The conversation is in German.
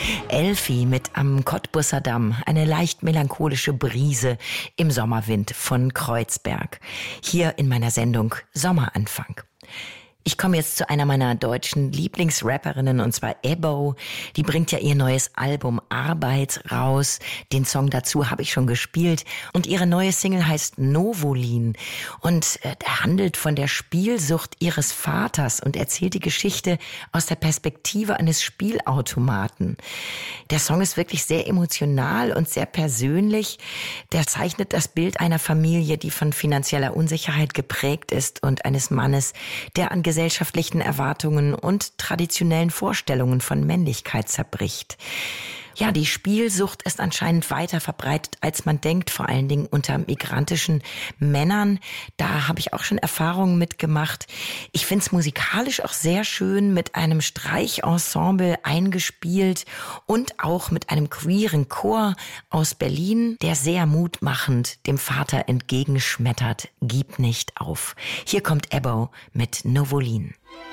Elfi mit Am Cottbusser Damm, eine leicht melancholische Brise im Sommerwind von Kreuzberg. Hier in meiner Sendung Sommeranfang. Ich komme jetzt zu einer meiner deutschen Lieblingsrapperinnen, und zwar Ebbo. Die bringt ja ihr neues Album Arbeit raus. Den Song dazu habe ich schon gespielt. Und ihre neue Single heißt Novolin. Und er handelt von der Spielsucht ihres Vaters und erzählt die Geschichte aus der Perspektive eines Spielautomaten. Der Song ist wirklich sehr emotional und sehr persönlich. Der zeichnet das Bild einer Familie, die von finanzieller Unsicherheit geprägt ist, und eines Mannes, der an gesellschaftlichen Erwartungen und traditionellen Vorstellungen von Männlichkeit zerbricht. Ja, die Spielsucht ist anscheinend weiter verbreitet, als man denkt, vor allen Dingen unter migrantischen Männern. Da habe ich auch schon Erfahrungen mitgemacht. Ich finde es musikalisch auch sehr schön, mit einem Streichensemble eingespielt und auch mit einem queeren Chor aus Berlin, der sehr mutmachend dem Vater entgegenschmettert: Gib nicht auf. Hier kommt Ebbo mit Novolin.